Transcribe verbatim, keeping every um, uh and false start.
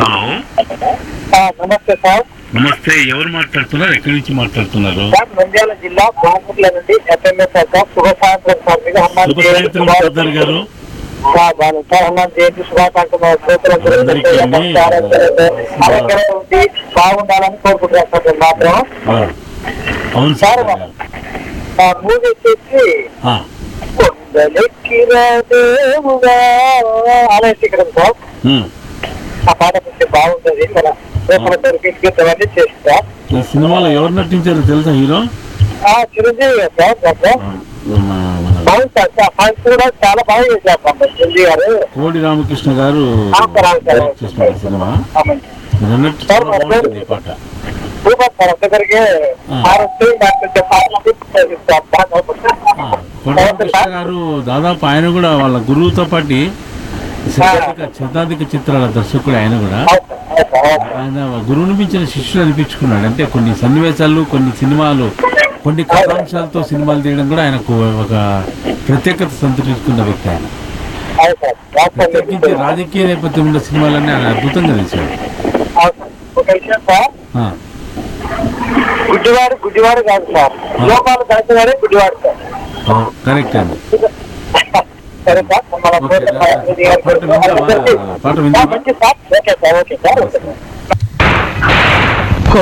Hello, నమస్తే sir. నమస్తే. ఎవరు మాట్లాడుతున్నారు? ఎక్కడి నుంచి మాట్లాడుతున్నారు? సార్ నంద్యాల జిల్లా బాన్పూర్ల నుండి ఎస్ఎంఎస్ సార్. శుభ సాయంత్రం సార్. మీకు హనుమాన్ శుభ సాయంత్రం సర్దార్ గారు. సార్ హనుమాన్ జయంతి శుభాకాంక్షలు అందరికీ ఆరోగ్యంగా ఉండి బాగుండాలని కోరుకుంటున్నాను సార్. నేను మాత్రం అవును సార్ సార్. మూవీ వచ్చేసి ఆ, కొండలెక్కిన దేవుడా అనేసి ఇక్కడ సార్. ఉమ్. ఆ పాట చూస్తే బాగుంటుంది. మన రేపల దొరికించుకుంటామని చేస్తా. ఈ సినిమాలో ఎవరు నటించారో తెలుసా హీరో? చిరంజీవి సార్. మన- మన బాగుంది సార్. ఫస్ట్ కూడా చాలా బాగా చేశారు చిరంజీవి గారు. కోడి రామకృష్ణ గారు డైరెక్ట్ చేసిన సినిమా. మీరు అన్నట్టు చాలా బాగుంటుంది ఈ పాట. Super sir. దగ్గరికి ఆ, కోడి రామకృష్ణ గారు దాదాపు ఆయన కూడా వాళ్ళ గురువుతో పాటు శతాధిక శతాధిక చిత్రాల దర్శకుడు ఆయన కూడా. ఆయన గురువుని మించిన శిష్యులు అనిపించుకున్నాడు. అంటే కొన్ని సన్నివేశాలు, కొన్ని సినిమాలు, కొన్ని కథాంశాలతో సినిమాలు తీయడం కూడా ఆయనకు ఒక ప్రత్యేకత సంతరించుకున్న వ్యక్తి ఆయన. ప్రత్యేకించి రాజకీయ నేపథ్యం ఉన్న సినిమాలన్నీ ఆయన అద్భుతంగా తీశాడు. ఆ, గుడ్డివాడు గుడ్డివాడు కాదు సార్. లోపాలు కలిసివాడే గుడ్డివాడు సార్. ఆ, కరెక్ట్ అండి. సరే సార్. మన ఓకే, పాట విందామా? పాట విందామా? మంచి sir. Okay sir. Okay sir.